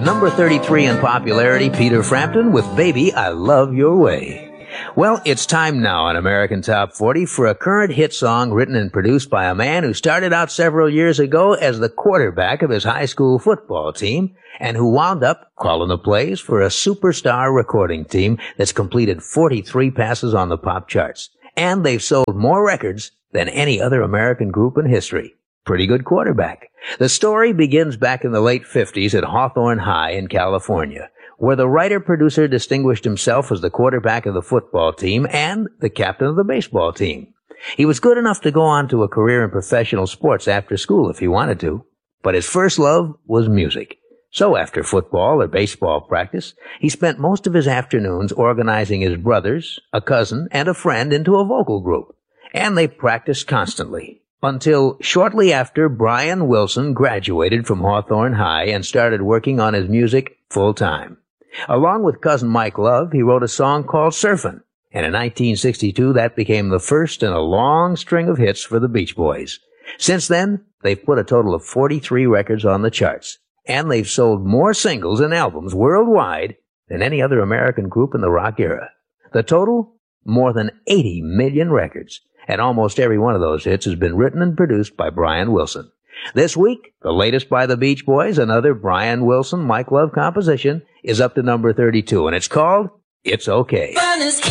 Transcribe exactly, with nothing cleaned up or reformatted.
Number thirty-three in popularity, Peter Frampton with Baby, I Love Your Way. Well, it's time now on American Top forty for a current hit song written and produced by a man who started out several years ago as the quarterback of his high school football team and who wound up calling the plays for a superstar recording team that's completed forty-three passes on the pop charts. And they've sold more records than any other American group in history. Pretty good quarterback. The story begins back in the late fifties at Hawthorne High in California, where the writer-producer distinguished himself as the quarterback of the football team and the captain of the baseball team. He was good enough to go on to a career in professional sports after school if he wanted to, but his first love was music. So after football or baseball practice, he spent most of his afternoons organizing his brothers, a cousin, and a friend into a vocal group, and they practiced constantly. Until shortly after Brian Wilson graduated from Hawthorne High and started working on his music full-time. Along with cousin Mike Love, he wrote a song called Surfin', and in nineteen sixty-two that became the first in a long string of hits for the Beach Boys. Since then, they've put a total of forty-three records on the charts, and they've sold more singles and albums worldwide than any other American group in the rock era. The total? More than eighty million records. And almost every one of those hits has been written and produced by Brian Wilson. This week, the latest by the Beach Boys, another Brian Wilson, Mike Love composition, is up to number thirty-two, and it's called It's Okay.